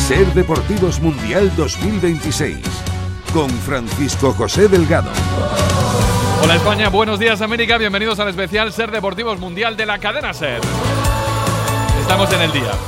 Ser Deportivos Mundial 2026 con Francisco José Delgado. Hola España, buenos días América, bienvenidos al especial Ser Deportivos Mundial de la cadena SER. Estamos en el día.